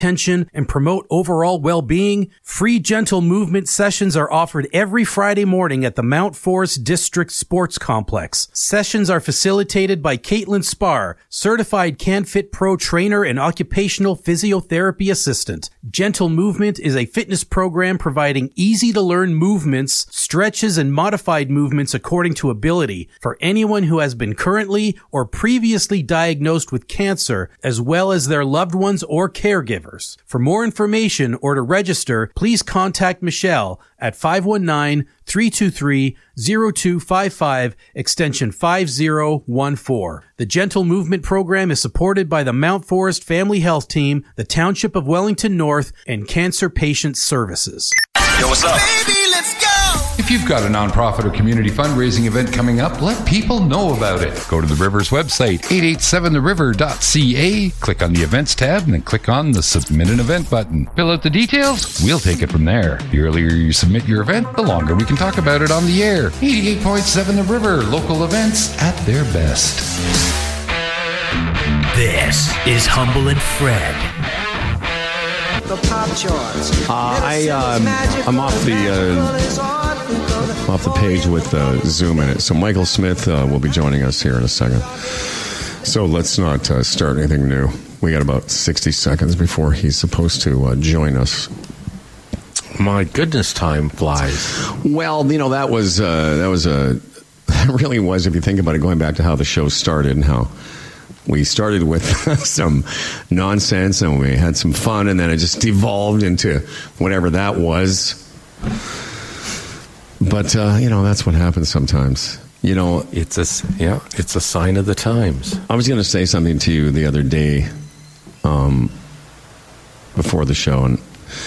tension, and promote overall well-being? Free gentle movement sessions are offered every Friday morning at the Mount Forest District Sports Complex. Sessions are facilitated by Caitlin Spar, certified CanFit Pro trainer and occupational physiotherapy assistant. Gentle Movement is a fitness program providing easy-to-learn movements, stretches, and modified movements according to ability for anyone who has been currently or previously diagnosed with cancer, as well as their loved ones or caregivers. For more information or to register, please contact Michelle at 519-323-0255, extension 5014. The Gentle Movement Program is supported by the Mount Forest Family Health Team, the Township of Wellington North, and Cancer Patient Services. Yo, what's up? Baby, let's go! If you've got a nonprofit or community fundraising event coming up, let people know about it. Go to the Rivers website, 887theriver.ca, click on the events tab, and then click on the Submit an Event button. Fill out the details, we'll take it from there. The earlier you submit your event, the longer we can talk about it on the air. 88.7 The River, local events at their best. This is Humble and Fred. The pop charts. I'm off the page with Zoom in it. So Michael Smith will be joining us here in a second. So let's not start anything new. We got about 60 seconds before he's supposed to join us. My goodness, time flies. Well, that really was, if you think about it, going back to how the show started and how we started with some nonsense and we had some fun, and then it just devolved into whatever that was. But, that's what happens sometimes. It's a sign of the times. I was going to say something to you the other day before the show, and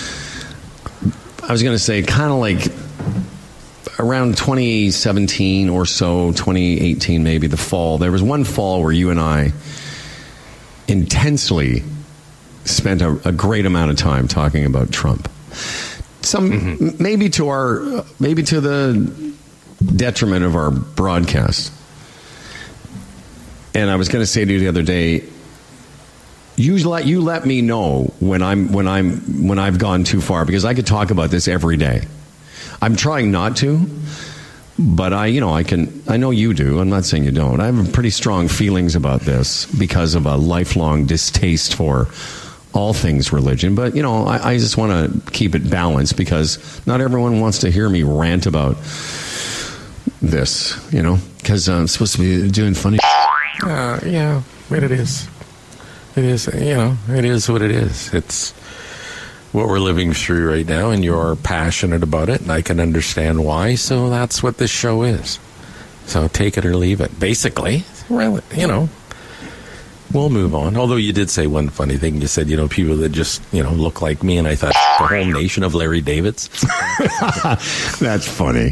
I was going to say kind of like around 2017 or so, 2018 maybe, the fall. There was one fall where you and I intensely spent a great amount of time talking about Trump. Maybe to the detriment of our broadcast. And I was going to say to you the other day, you let me know when I've gone too far, because I could talk about this every day. I'm trying not to, but I know you do. I'm not saying you don't. I have pretty strong feelings about this because of a lifelong distaste for all things religion. But, I just want to keep it balanced, because not everyone wants to hear me rant about this, because I'm supposed to be doing funny. Yeah, but it is. It is, it is what it is. It's what we're living through right now, and you're passionate about it, and I can understand why, so that's what this show is. So take it or leave it. Basically, we'll move on. Although you did say one funny thing. You said, people that just, look like me, and I thought, the whole nation of Larry Davids. That's funny.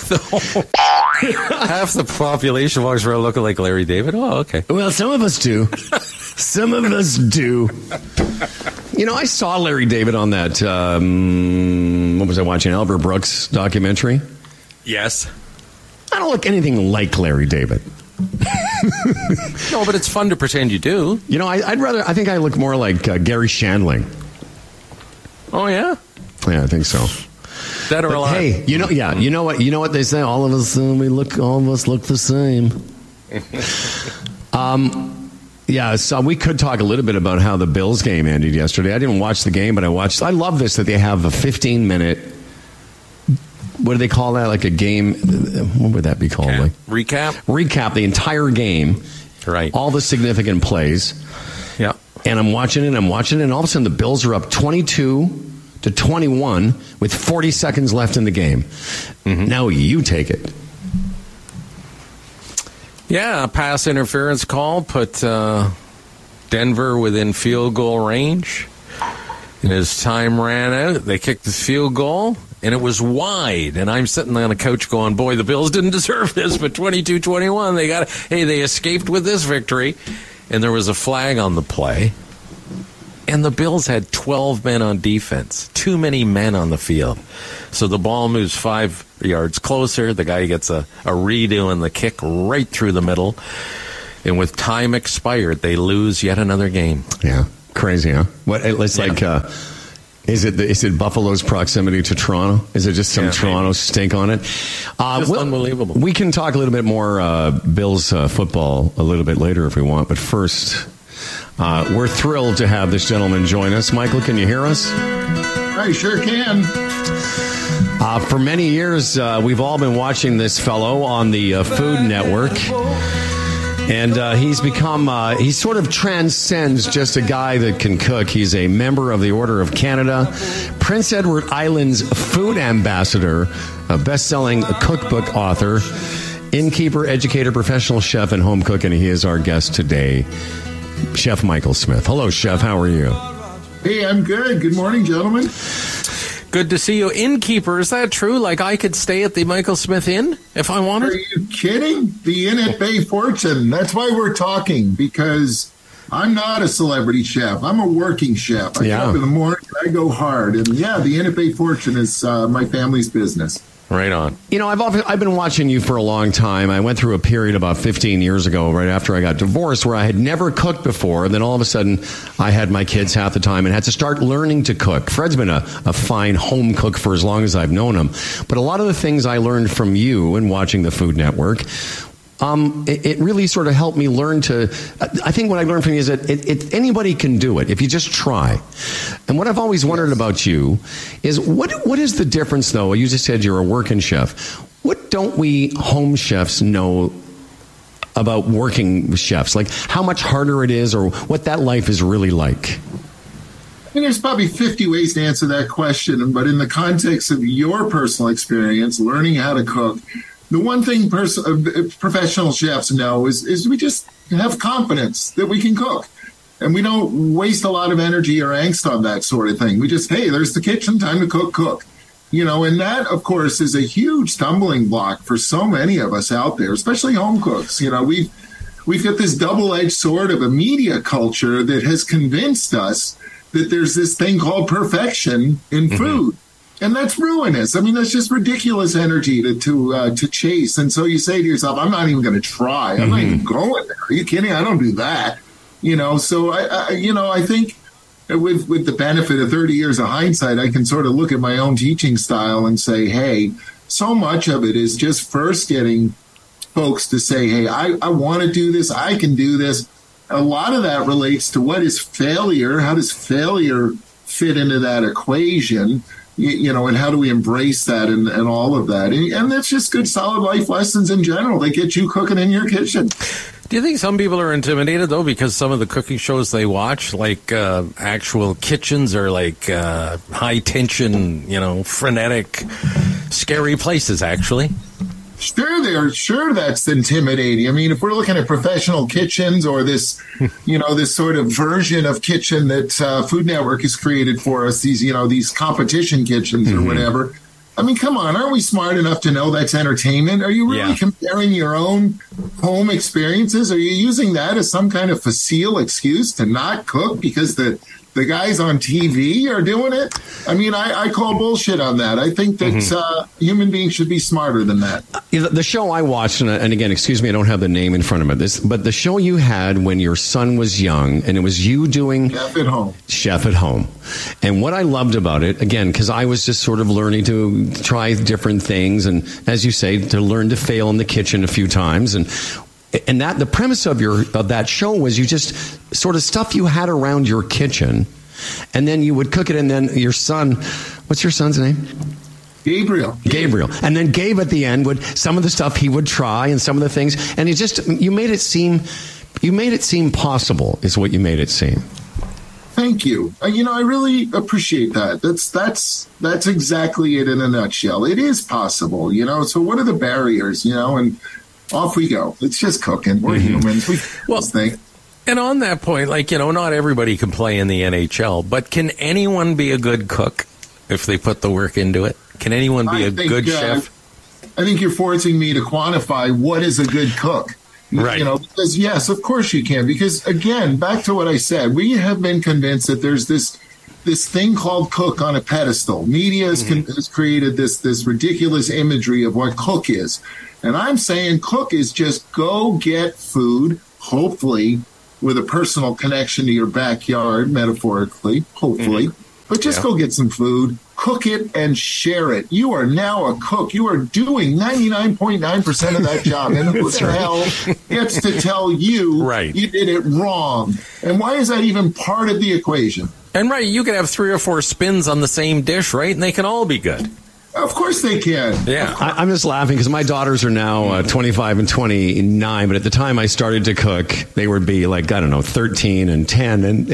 Half the population walks around looking like Larry David. Oh, okay. Well, some of us do. Some of us do. I saw Larry David on that, what was I watching, Albert Brooks documentary? Yes. I don't look anything like Larry David. No, but it's fun to pretend you do. I think I look more like Gary Shandling. Oh, yeah? Yeah, I think so. That or a lot. Hey, you know what they say? All of us look the same. Yeah, so we could talk a little bit about how the Bills game ended yesterday. I didn't watch the game, but I love this, that they have a 15-minute, what do they call that? Like a game, what would that be called? Recap? Recap the entire game. Right. All the significant plays. Yeah. And I'm watching it, and all of a sudden the Bills are up 22-21 with 40 seconds left in the game. Mm-hmm. Now you take it. Yeah, a pass interference call put Denver within field goal range. And as time ran out, they kicked the field goal, and it was wide. And I'm sitting on the couch going, boy, the Bills didn't deserve this, but 22-21, they escaped with this victory. And there was a flag on the play. And the Bills had 12 men on defense. Too many men on the field. So the ball moves 5 yards closer. The guy gets a redo and the kick right through the middle. And with time expired, they lose yet another game. Yeah. Crazy, huh? What? It's like, is it Buffalo's proximity to Toronto? Is it just some Toronto stink on it? Unbelievable. We can talk a little bit more Bills football a little bit later if we want, but first, we're thrilled to have this gentleman join us. Michael, can you hear us? I sure can. For many years, we've all been watching this fellow on the Food Network. And he's become, he sort of transcends just a guy that can cook. He's a member of the Order of Canada, Prince Edward Island's food ambassador, a best-selling cookbook author, innkeeper, educator, professional chef, and home cook. And he is our guest today, Chef Michael Smith. Hello, Chef. How are you? Hey, I'm good. Good morning, gentlemen. Good to see you. Innkeeper, is that true? Like I could stay at the Michael Smith Inn if I wanted? Are you kidding? The Inn at Bay Fortune. That's why we're talking, because I'm not a celebrity chef. I'm a working chef. I get up in the morning, I go hard. And the Inn at Bay Fortune is my family's business. Right on. You know, I've been watching you for a long time. I went through a period about 15 years ago, right after I got divorced, where I had never cooked before. And then all of a sudden, I had my kids half the time and had to start learning to cook. Fred's been a fine home cook for as long as I've known him. But a lot of the things I learned from you and watching the Food Network, it really sort of helped me learn to. I think what I learned from you is that anybody can do it if you just try. And what I've always wondered about you is what is the difference, though? You just said you're a working chef. What don't we home chefs know about working chefs? Like how much harder it is, or what that life is really like? I mean, there's probably 50 ways to answer that question, but in the context of your personal experience, learning how to cook, the one thing professional chefs know is we just have confidence that we can cook. And we don't waste a lot of energy or angst on that sort of thing. We just, hey, there's the kitchen, time to cook. You know, and that, of course, is a huge stumbling block for so many of us out there, especially home cooks. You know, we've got this double-edged sword of a media culture that has convinced us that there's this thing called perfection in food. And that's ruinous. I mean, that's just ridiculous energy to chase. And so you say to yourself, I'm not even going to try. I'm not even going there. Are you kidding? I don't do that. You know, so I think with the benefit of 30 years of hindsight, I can sort of look at my own teaching style and say, hey, so much of it is just first getting folks to say, hey, I want to do this. I can do this. A lot of that relates to what is failure? How does failure fit into that equation? You know, and how do we embrace that and all of that? And that's just good, solid life lessons in general. They get you cooking in your kitchen. Do you think some people are intimidated, though, because some of the cooking shows they watch, like actual kitchens are like high tension, you know, frenetic, scary places, actually? Sure, that's intimidating. I mean, if we're looking at professional kitchens or this, you know, this sort of version of kitchen that Food Network has created for us, these competition kitchens or whatever. I mean, come on, aren't we smart enough to know that's entertainment? Are you really comparing your own home experiences? Are you using that as some kind of facile excuse to not cook because the guys on TV are doing it? I mean, I call bullshit on that. I think that human beings should be smarter than that. The show I watched, and again, excuse me, I don't have the name in front of me, but the show you had when your son was young, and it was you doing Chef at Home. And what I loved about it, again, because I was just sort of learning to try different things, and as you say, to learn to fail in the kitchen a few times, and that the premise of that show was you just sort of stuff you had around your kitchen, and then you would cook it, and then your son, what's your son's name? Gabriel. And then Gabe at the end would, some of the stuff he would try and some of the things, and you made it seem possible is what you made it seem. Thank you. I really appreciate that. That's exactly it in a nutshell. It is possible, so what are the barriers, and off we go. It's just cooking. We're humans. We think. And on that point, not everybody can play in the NHL, but can anyone be a good cook if they put the work into it? Can anyone be a good chef? I think you're forcing me to quantify what is a good cook. Right. Because yes, of course you can. Because again, back to what I said, we have been convinced that there's this thing called cook on a pedestal. Media has created this ridiculous imagery of what cook is. And I'm saying cook is just go get food, hopefully with a personal connection to your backyard, metaphorically, hopefully. But just go get some food, cook it, and share it. You are now a cook. You are doing 99.9% of that job. And who the hell gets to tell you you did it wrong? And why is that even part of the equation? And you can have 3 or 4 spins on the same dish, right? And they can all be good. Of course they can. Yeah. I'm just laughing because my daughters are now 25 and 29, but at the time I started to cook, they would be like, 13 and 10. And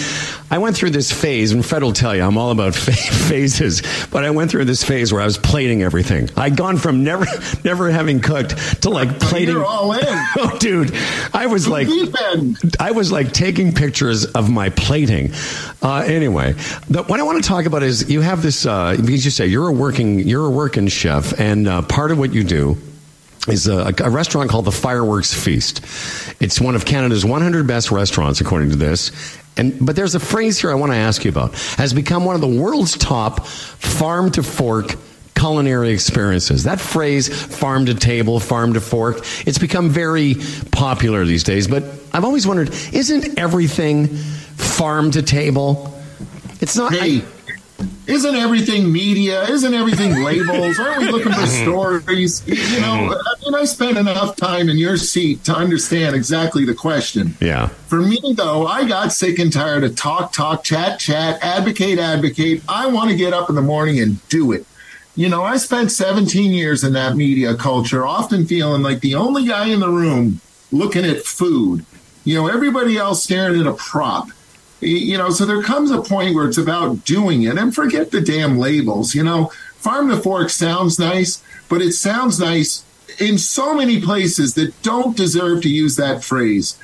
I went through this phase, and Fred will tell you, I'm all about phases, but I went through this phase where I was plating everything. I'd gone from never having cooked to like plating. You're all in. Oh, dude. I was like taking pictures of my plating. Anyway, what I want to talk about is you have this, because you say you're a working chef, and part of what you do is a restaurant called the Fireworks Feast. It's one of Canada's 100 best restaurants, according to this. But there's a phrase here I want to ask you about. Has become one of the world's top farm-to-fork culinary experiences. That phrase, farm to table, farm to fork, it's become very popular these days. But I've always wondered, isn't everything farm to table? It's not... Isn't everything media? Isn't everything labels? Aren't we looking for stories? I spent enough time in your seat to understand exactly the question. Yeah. For me, though, I got sick and tired of talk, chat, advocate. I want to get up in the morning and do it. I spent 17 years in that media culture, often feeling like the only guy in the room looking at food. Everybody else staring at a prop. So there comes a point where it's about doing it, and forget the damn labels. Farm to fork sounds nice, but it sounds nice in so many places that don't deserve to use that phrase.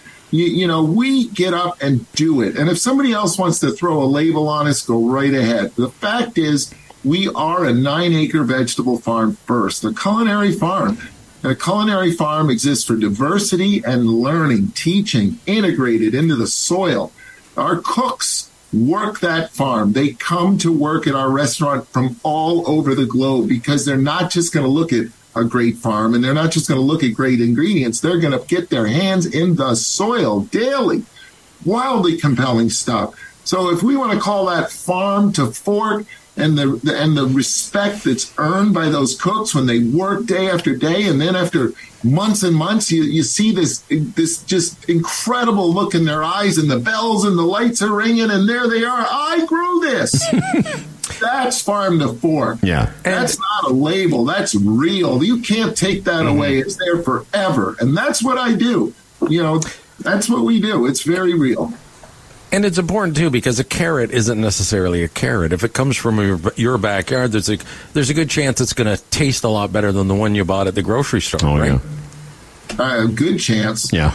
We get up and do it. And if somebody else wants to throw a label on us, go right ahead. The fact is, we are a 9-acre vegetable farm first, a culinary farm. A culinary farm exists for diversity and learning, teaching, integrated into the soil. Our cooks work that farm. They come to work at our restaurant from all over the globe because they're not just going to look at a great farm and they're not just going to look at great ingredients. They're going to get their hands in the soil daily. Wildly compelling stuff. So if we want to call that farm to fork and the respect that's earned by those cooks when they work day after day, and then after months and months, you see this just incredible look in their eyes, and the bells and the lights are ringing, and there they are. I grew this. That's farm to fork. Yeah. That's not a label. That's real. You can't take that away. It's there forever. And that's what I do. That's what we do. It's very real. And it's important, too, because a carrot isn't necessarily a carrot. If it comes from your backyard, there's a good chance it's going to taste a lot better than the one you bought at the grocery store, right? Yeah. Good chance. Yeah.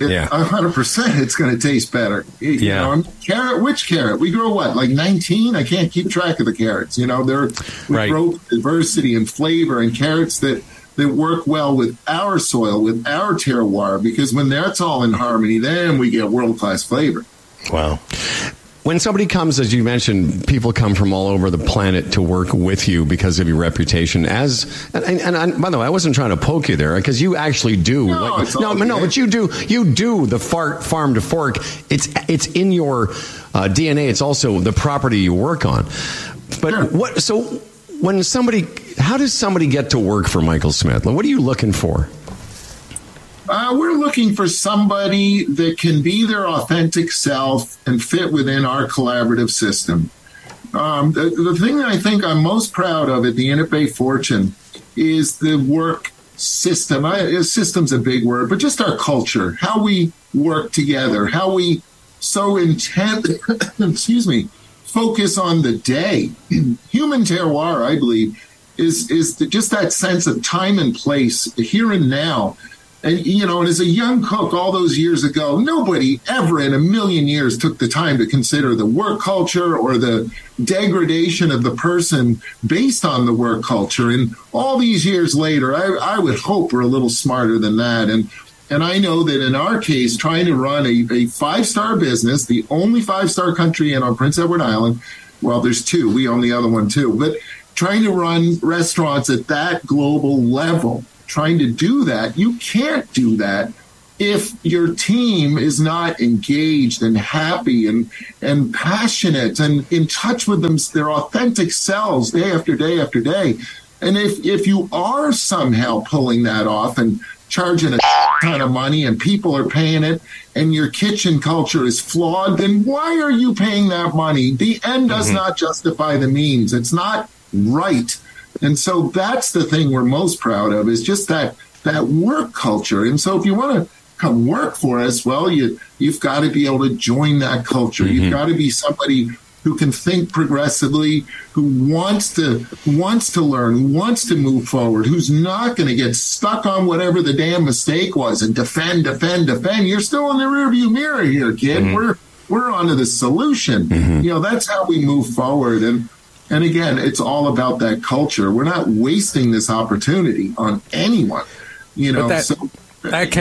100% it's going to taste better. Carrot, which carrot? We grow what, like 19? I can't keep track of the carrots. We grow diversity and flavor and carrots that work well with our soil, with our terroir, because when that's all in harmony, then we get world-class flavor. Wow. When somebody comes, as you mentioned, people come from all over the planet to work with you because of your reputation. And by the way, I wasn't trying to poke you there because you actually do. But you do the farm to fork. It's in your DNA. It's also the property you work on. But how does somebody get to work for Michael Smith? What are you looking for? We're looking for somebody that can be their authentic self and fit within our collaborative system. The thing that I think I'm most proud of at the Inn at Bay Fortune is the work system. System's a big word, but just our culture, how we work together, how we so focus on the day. Human terroir, I believe, is just that sense of time and place, here and now. And, and as a young cook all those years ago, nobody ever in a million years took the time to consider the work culture or the degradation of the person based on the work culture. And all these years later, I would hope we're a little smarter than that. And I know that in our case, trying to run a 5-star business, the only 5-star country in on Prince Edward Island, well, there's 2. We own the other one, too. But trying to run restaurants at that global level, trying to do that, you can't do that if your team is not engaged and happy and passionate and in touch with their authentic selves day after day after day, and if you are somehow pulling that off and charging a ton of money and people are paying it and your kitchen culture is flawed, then why are you paying that money? The end does not justify the means. It's not right. And so that's the thing we're most proud of, is just that work culture. And so if you want to come work for us, well, you've got to be able to join that culture. You've got to be somebody who can think progressively, who wants to learn, who wants to move forward, who's not going to get stuck on whatever the damn mistake was and defend. You're still in the rearview mirror here, kid. We're onto the solution. That's how we move forward. And again, it's all about that culture. We're not wasting this opportunity on anyone. That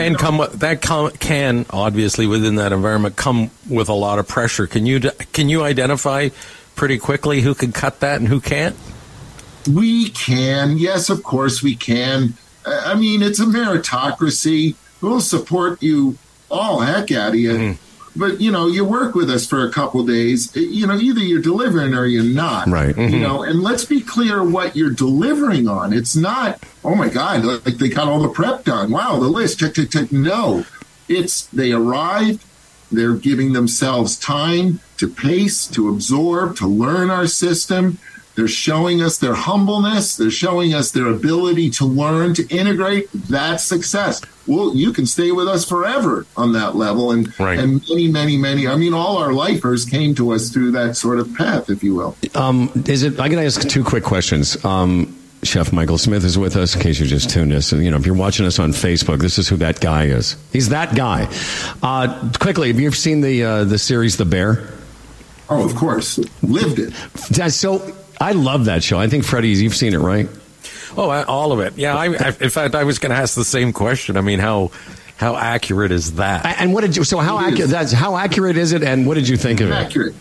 can obviously within that environment come with a lot of pressure. Can you identify pretty quickly who can cut that and who can't? We can. Yes, of course we can. I mean, it's a meritocracy. We'll support you all heck out of you. But, you work with us for a couple of days, either you're delivering or you're not. Right. And let's be clear what you're delivering on. It's not, oh, my God, like they got all the prep done. Wow, the list, check. No, it's they arrived. They're giving themselves time to pace, to absorb, to learn our system. They're showing us their humbleness. They're showing us their ability to learn, to integrate. That's success. Well, you can stay with us forever on that level. And many, I mean, all our lifers came to us through that sort of path, if you will. I can ask two quick questions. Chef Michael Smith is with us, in case you just tuned us. And, if you're watching us on Facebook, this is who that guy is. He's that guy. Quickly, have you ever seen the series The Bear? Oh, of course. Lived it. So I love that show. I think, Freddie, you've seen it, right? Oh, all of it. Yeah. In fact, I was going to ask the same question. I mean, how accurate is that? And what did you? So how accurate is it? And what did you think of it? Accurate.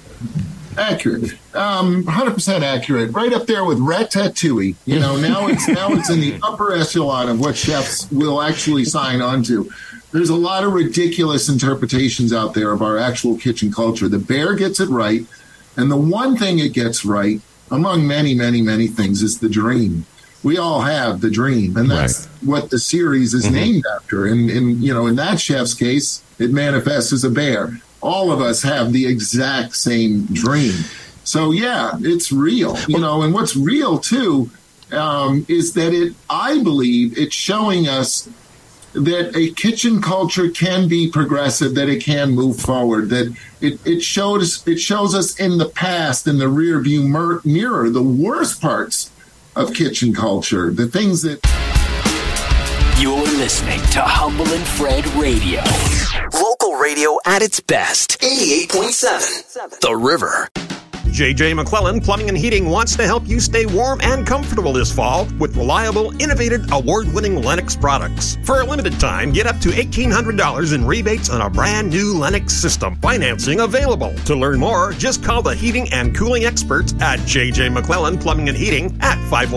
100% accurate. Right up there with Ratatouille. Now it's in the upper echelon of what chefs will actually sign on to. There's a lot of ridiculous interpretations out there of our actual kitchen culture. The Bear gets it right, and the one thing it gets right, among many, many, many things, is the dream. We all have the dream, and that's what the series is named after. And in that chef's case, it manifests as a bear. All of us have the exact same dream. So yeah, it's real. And what's real too is that I believe it's showing us that a kitchen culture can be progressive, that it can move forward, that it shows us in the past, in the rear view mirror, the worst parts of kitchen culture, the things that... You're listening to Humble and Fred Radio. Local radio at its best. 88.7 The River. J.J. McClellan Plumbing and Heating wants to help you stay warm and comfortable this fall with reliable, innovative, award-winning Lennox products. For a limited time, get up to $1,800 in rebates on a brand new Lennox system. Financing available. To learn more, just call the heating and cooling experts at J.J. McClellan Plumbing and Heating at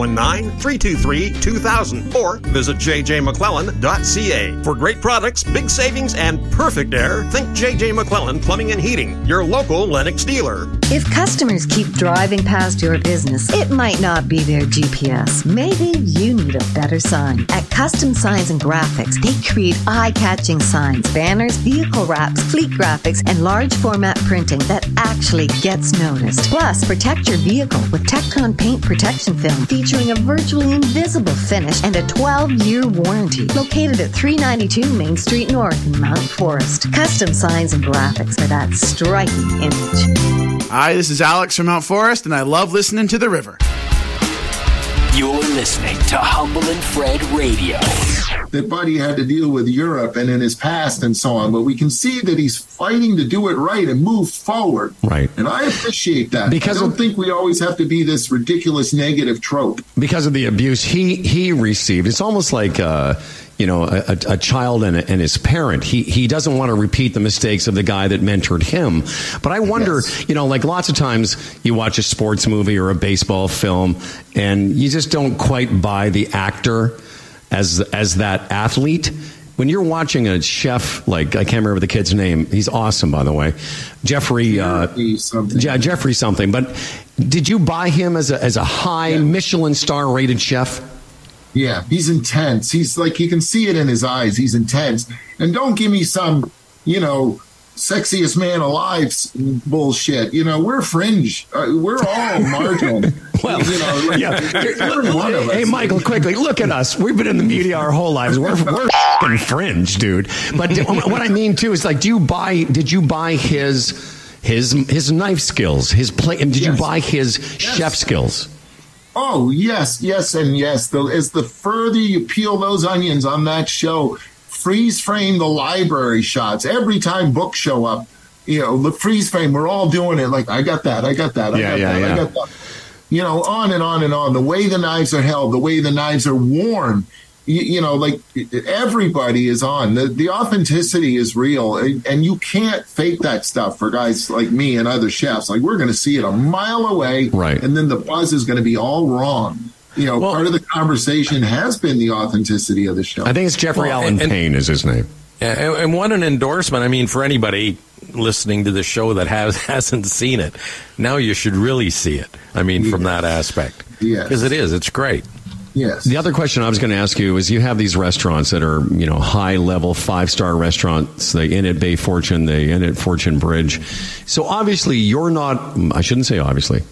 519-323-2000 or visit jjmcclellan.ca. For great products, big savings, and perfect air, think J.J. McClellan Plumbing and Heating, your local Lennox dealer. If customers keep driving past your business, it might not be their GPS. Maybe you need a better sign. At Custom Signs and Graphics, they create eye-catching signs, banners, vehicle wraps, fleet graphics, and large format printing that actually gets noticed. Plus, protect your vehicle with Tecton paint protection film featuring a virtually invisible finish and a 12-year warranty. Located at 392 Main Street North in Mount Forest. Custom Signs and Graphics for that striking image. Hi, this is Alex from Mount Forest, and I love listening to The River. You're listening to Humble and Fred Radio. That Buddy had to deal with Europe and in his past and so on, but we can see that he's fighting to do it right and move forward. Right. And I appreciate that. Because I don't think we always have to be this ridiculous negative trope. Because of the abuse he received. It's almost like a child and his parent. He doesn't want to repeat the mistakes of the guy that mentored him. But I wonder, like lots of times you watch a sports movie or a baseball film and you just don't quite buy the actor as that athlete. when you're watching a chef, like, I can't remember the kid's name. He's awesome, by the way. Jeffrey something. But did you buy him as a high Michelin star rated chef? Yeah, he's intense. He's like, you can see it in his eyes. He's intense. And don't give me some, sexiest man alive bullshit. We're fringe. We're all marginal. Well, hey, Michael, quickly, look at us. We've been in the media our whole lives. We're f***ing fringe, dude. But what I mean, too, is like, did you buy his knife skills, his plate, and did you buy his chef skills? Oh, yes, and yes. As the further you peel those onions on that show, freeze frame the library shots. Every time books show up, the freeze frame, we're all doing it. Like, I got that. I got that. On and on and on. The way the knives are held, the way the knives are worn, like everybody is on. The authenticity is real, and you can't fake that stuff for guys like me and other chefs. Like, we're going to see it a mile away, right? And then the buzz is going to be all wrong. Part of the conversation has been the authenticity of the show. I think it's Jeffrey Allen Payne is his name. Yeah, and what an endorsement. I mean, for anybody listening to the show that hasn't seen it, now you should really see it. I mean, from that aspect. Yes. Because it's great. Yes. The other question I was going to ask you is, you have these restaurants that are, high-level 5-star restaurants, the Inn at Bay Fortune, the Inn at Fortune Bridge. So obviously you're not, I shouldn't say obviously.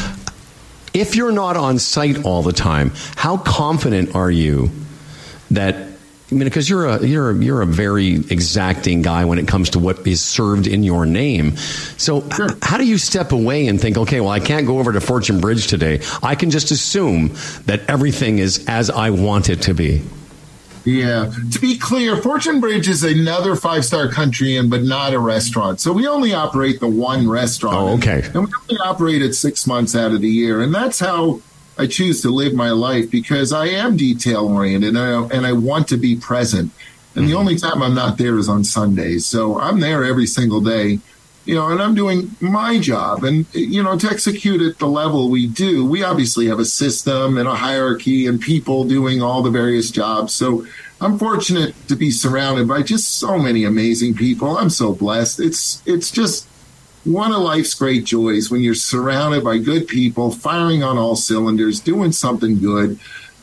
If you're not on site all the time, how confident are you that, because you're a very exacting guy when it comes to what is served in your name. So how do you step away and think, okay, well, I can't go over to Fortune Bridge today. I can just assume that everything is as I want it to be. Yeah. To be clear, Fortune Bridge is another 5-star country inn, but not a restaurant. So we only operate the one restaurant. Oh, okay. And we only operate it 6 months out of the year. And that's how I choose to live my life, because I am detail-oriented and I want to be present. And the only time I'm not there is on Sundays. So I'm there every single day, and I'm doing my job. And, to execute at the level we do, we obviously have a system and a hierarchy and people doing all the various jobs. So I'm fortunate to be surrounded by just so many amazing people. I'm so blessed. It's just one of life's great joys when you're surrounded by good people, firing on all cylinders, doing something good,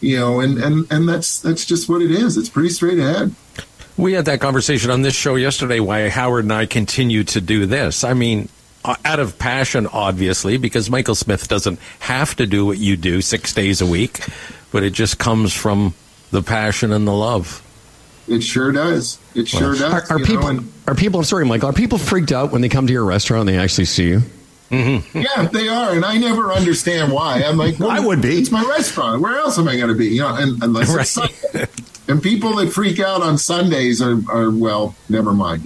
and that's just what it is. It's pretty straight ahead. We had that conversation on this show yesterday, why Howard and I continue to do this. I mean, out of passion, obviously, because Michael Smith doesn't have to do what you do 6 days a week, but it just comes from the passion and the love. It sure does. It sure does. Are people, I'm sorry, Michael, are people freaked out when they come to your restaurant and they actually see you? Mm-hmm. Yeah, they are, and I never understand why. I'm like, well, I would be. It's my restaurant. Where else am I going to be? Unless it's Sunday. And people that freak out on Sundays are well, never mind.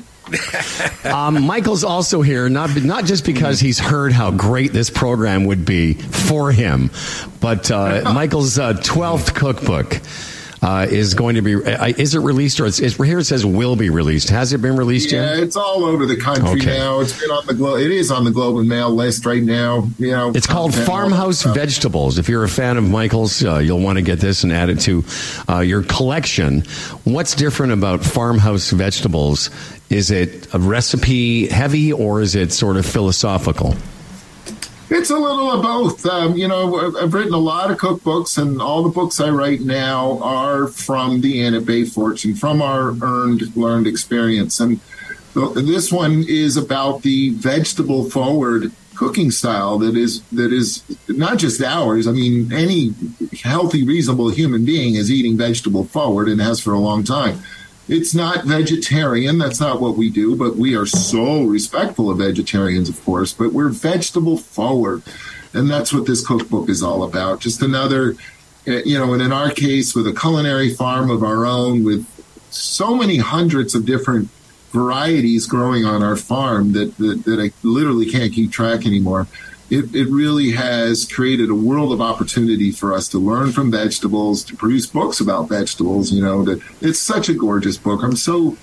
Michael's also here, not just because he's heard how great this program would be for him, but Michael's 12th cookbook is going to be, is it released, or here it says will be released. Has it been released yet? Yeah, it's all over the country now. It's been on the Globe. It is on the Globe and Mail list right now. It's called Farmhouse Vegetables. If you're a fan of Michael's, you'll want to get this and add it to your collection. What's different about Farmhouse Vegetables? Is it a recipe heavy, or is it sort of philosophical? It's a little of both. I've written a lot of cookbooks, and all the books I write now are from the Inn at Bay Fortune, from our learned experience. And this one is about the vegetable-forward cooking style that is not just ours. I mean, any healthy, reasonable human being is eating vegetable-forward and has for a long time. It's not vegetarian. That's not what we do, but we are so respectful of vegetarians, of course, but we're vegetable forward. And that's what this cookbook is all about. Just another, and in our case, with a culinary farm of our own, with so many hundreds of different varieties growing on our farm that I literally can't keep track anymore. It really has created a world of opportunity for us to learn from vegetables, to produce books about vegetables. It's such a gorgeous book. I'm so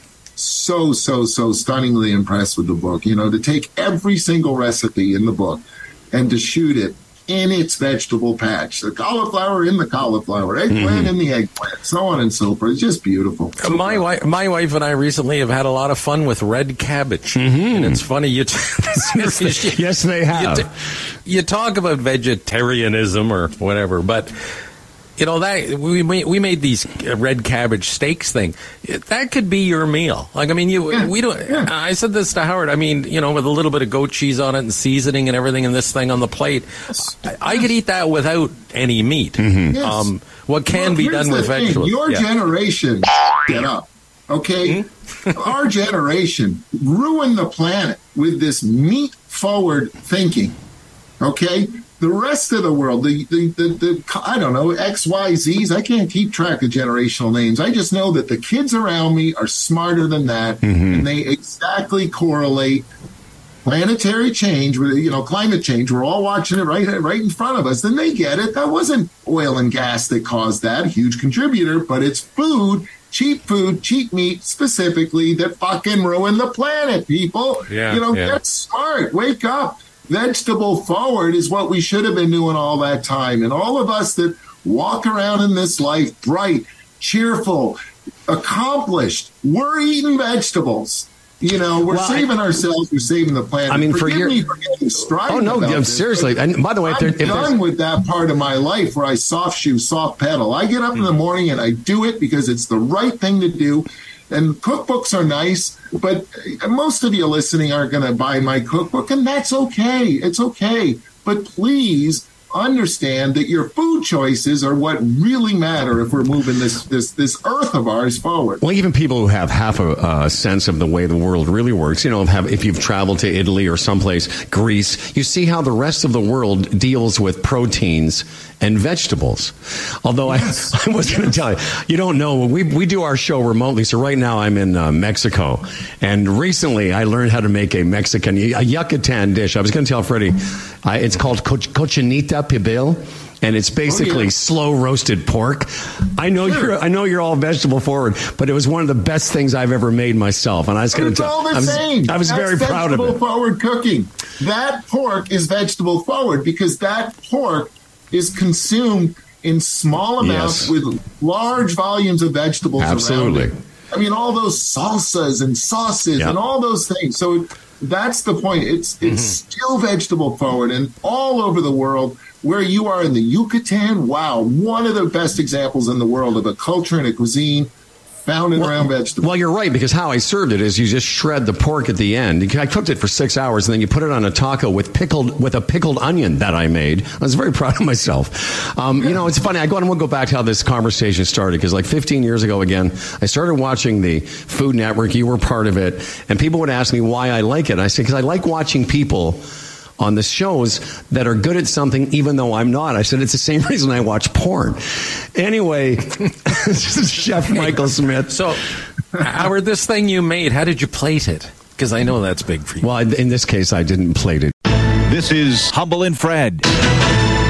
stunningly impressed with the book. To take every single recipe in the book and to shoot it in its vegetable patch. The cauliflower in the cauliflower, eggplant in the eggplant, so on and so forth. It's just beautiful. So my wife and I recently have had a lot of fun with red cabbage. And it's funny. Yes, they have. You talk about vegetarianism or whatever, but... You know, that we made these red cabbage steaks thing. That could be your meal. Like, I mean, we don't. Yeah. I said this to Howard. I mean, you know, with a little bit of goat cheese on it and seasoning and everything, and this thing on the plate, I could eat that without any meat. Yes. What can be done with vegetables? Your generation, get up, okay? Our generation ruined the planet with this meat-forward thinking, okay? The rest of the world, the I don't know, XYZs, I can't keep track of generational names. I just know that the kids around me are smarter than that, and they exactly correlate planetary change with, you know, climate change. We're all watching it right in front of us. Then they get it. That wasn't oil and gas that caused that, a huge contributor, but it's food, cheap meat specifically, that fucking ruined the planet, people. Get smart. Wake up. Vegetable forward is what we should have been doing all that time. And all of us that walk around in this life bright, cheerful, accomplished, we're eating vegetables. You know, we're saving ourselves, we're saving the planet. I mean, Forgive me for getting strident. Oh, no, about this, seriously. And by the way, I'm done with that part of my life where I soft shoe, soft pedal. I get up in the morning and I do it because it's the right thing to do. And cookbooks are nice, but most of you listening aren't going to buy my cookbook, and that's okay. It's okay. But please understand that your food choices are what really matter if we're moving this earth of ours forward. Well, even people who have half a sense of the way the world really works, you know, if you've traveled to Italy or someplace, Greece, you see how the rest of the world deals with proteins and vegetables. Although I was going to tell you, you don't know, we do our show remotely. So right now I'm in Mexico. And recently I learned how to make a Yucatan dish. I was going to tell Freddie, it's called cochinita pibil. And it's basically slow roasted pork. I know you're all vegetable forward, but it was one of the best things I've ever made myself. And I was going to tell you, I was very proud of it. Vegetable forward cooking. That pork is vegetable forward because that pork is consumed in small amounts with large volumes of vegetables around it. I mean, all those salsas and sauces and all those things. So that's the point. It's still vegetable forward, and all over the world. Where you are in the Yucatan, wow, one of the best examples in the world of a culture and a cuisine founded around vegetables. Well, you're right, because how I served it is you just shred the pork at the end. I cooked it for 6 hours, and then you put it on a taco with a pickled onion that I made. I was very proud of myself. You know, it's funny. I want to go back to how this conversation started, because like 15 years ago, again, I started watching the Food Network. You were part of it, and people would ask me why I like it. I said, because I like watching people on the shows that are good at something, even though I'm not. I said, it's the same reason I watch porn. Anyway, this is Chef Michael Smith. So, Howard, this thing you made, how did you plate it? Because I know that's big for you. Well, in this case, I didn't plate it. This is Humble and Fred.